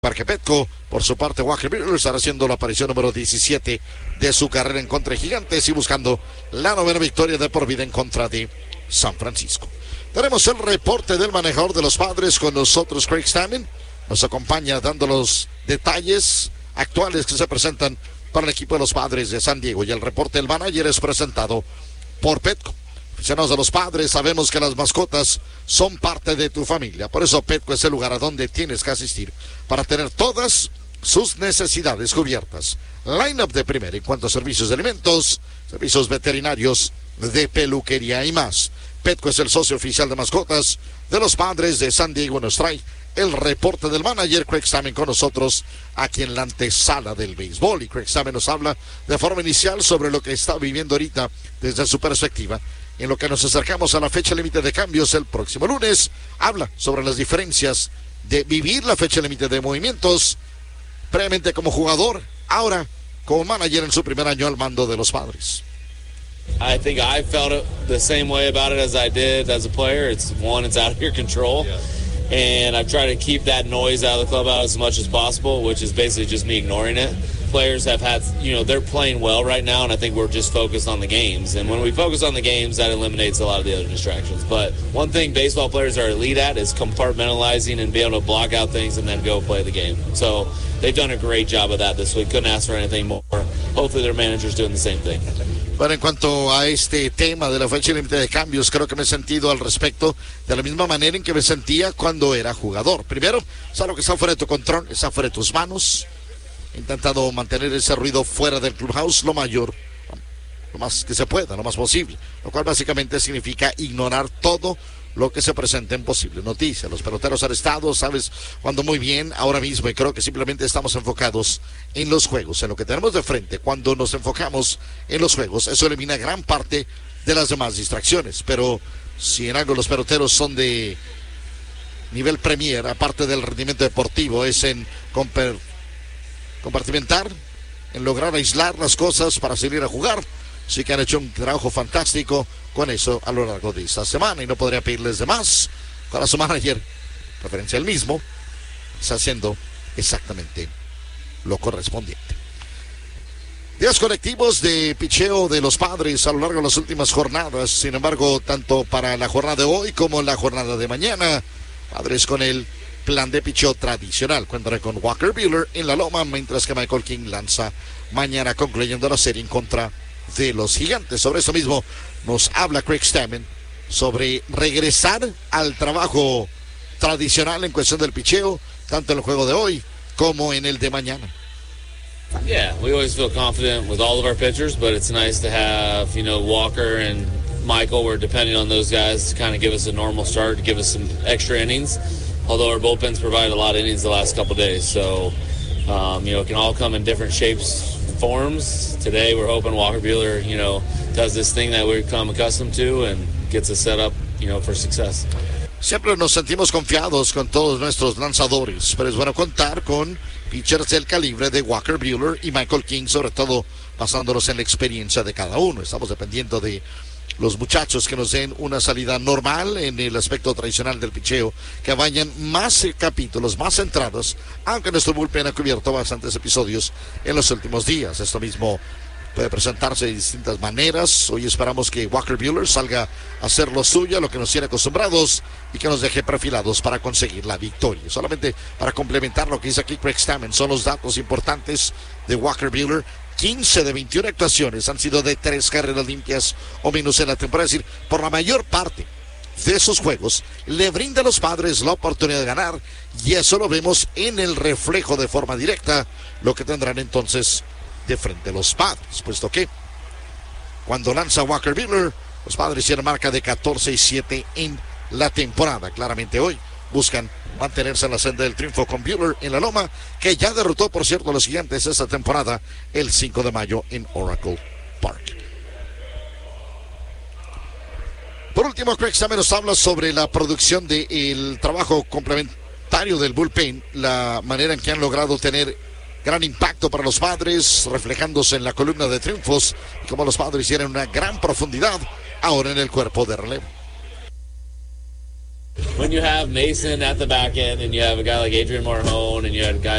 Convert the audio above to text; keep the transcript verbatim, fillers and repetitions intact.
Parque Petco. Por su parte, Walker Buehler estará haciendo la aparición número diecisiete de su carrera en contra de Gigantes y buscando la novena victoria de por vida en contra de San Francisco. Tenemos el reporte del manejador de los Padres con nosotros, Craig Stammen. Nos acompaña dando los detalles actuales que se presentan para el equipo de los Padres de San Diego. Y el reporte del manager es presentado por Petco. Aficionados de los Padres, sabemos que las mascotas son parte de tu familia. Por eso Petco es el lugar a donde tienes que asistir para tener todas sus necesidades cubiertas. Line-up de primera en cuanto a servicios de alimentos, servicios veterinarios, de peluquería y más. Petco es el socio oficial de mascotas de los Padres de San Diego. Nos trae el reporte del manager Craig Stammen con nosotros aquí en la antesala del béisbol. Y Craig Stammen nos habla de forma inicial sobre lo que está viviendo ahorita desde su perspectiva. En lo que nos acercamos a la fecha límite de cambios el próximo lunes, habla sobre las diferencias de vivir la fecha límite de movimientos previamente como jugador, ahora como manager en su primer año al mando de los Padres. I think I felt it the same way about it as I did as a player. It's one, it's out of your control. Yeah. And I've tried to keep that noise out of the clubhouse as much as possible, which is basically just me ignoring it. Players have had, you know, they're playing well right now, and I think we're just focused on the games. And when we focus on the games, that eliminates a lot of the other distractions. But one thing baseball players are elite at is compartmentalizing and being able to block out things and then go play the game. So they've done a great job of that this week. Couldn't ask for anything more. Hopefully their manager's doing the same thing. Bueno, en cuanto a este tema de la fecha límite de cambios, creo que me he sentido al respecto de la misma manera en que me sentía cuando era jugador. Primero, es algo que está fuera de tu control, está fuera de tus manos. He intentado mantener ese ruido fuera del clubhouse lo mayor, lo más que se pueda, lo más posible. Lo cual básicamente significa ignorar todo lo que se presente en posible noticia. Los peloteros arrestados, sabes, cuando muy bien ahora mismo, y creo que simplemente estamos enfocados en los juegos, en lo que tenemos de frente. Cuando nos enfocamos en los juegos, eso elimina gran parte de las demás distracciones. Pero si en algo los peloteros son de nivel premier, aparte del rendimiento deportivo, es en comper- compartimentar, en lograr aislar las cosas para salir a jugar. Sí que han hecho un trabajo fantástico con eso a lo largo de esta semana y no podría pedirles de más. Para su manager, referencia al mismo, está haciendo exactamente lo correspondiente. Días colectivos de picheo de los Padres a lo largo de las últimas jornadas. Sin embargo, tanto para la jornada de hoy como la jornada de mañana, Padres con el plan de picheo tradicional. Cuentan con Walker Buehler en la loma, mientras que Michael King lanza mañana, concluyendo la serie en contra de los Gigantes. Sobre eso mismo nos habla Craig Stammen sobre regresar al trabajo tradicional en cuestión del picheo, tanto en el juego de hoy como en el de mañana. Yeah, we always feel confident with all of our pitchers, but it's nice to have, you know, Walker and Michael. We're depending on those guys to kind of give us a normal start, to give us some extra innings, although our bullpens provide a lot of innings the last couple of days. So, um, you know, it can all come in different shapes, forms. Today we're hoping Walker Buehler, you know, does this thing that we've come accustomed to and gets us set up, you know, for success. Siempre nos sentimos confiados con todos nuestros lanzadores, pero es bueno contar con pitchers del calibre de Walker Buehler y Michael King, sobre todo basándonos en la experiencia de cada uno. Estamos dependiendo de los muchachos que nos den una salida normal en el aspecto tradicional del picheo, que vayan más capítulos, más entradas, aunque nuestro bullpen ha cubierto bastantes episodios en los últimos días. Esto mismo puede presentarse de distintas maneras. Hoy esperamos que Walker Buehler salga a hacer lo suyo, a lo que nos tiene acostumbrados y que nos deje perfilados para conseguir la victoria. Solamente para complementar lo que dice aquí Craig Stammen, son los datos importantes de Walker Buehler. quince de veintiuna actuaciones han sido de tres carreras limpias o menos en la temporada. Es decir, por la mayor parte de esos juegos le brinda a los Padres la oportunidad de ganar, y eso lo vemos en el reflejo de forma directa, lo que tendrán entonces de frente a los Padres, puesto que cuando lanza Walker Buehler, los Padres tienen marca de catorce y siete en la temporada. Claramente hoy buscan mantenerse en la senda del triunfo con Buehler en la loma, que ya derrotó, por cierto, a los Gigantes esta temporada el cinco de mayo en Oracle Park. Por último, Craig Stammen nos habla sobre la producción del trabajo complementario del bullpen, la manera en que han logrado tener gran impacto para los Padres, reflejándose en la columna de triunfos, y como los Padres tienen una gran profundidad ahora en el cuerpo de relevo. when you have Mason at the back end and you have a guy like Adrian Marhone and you had guys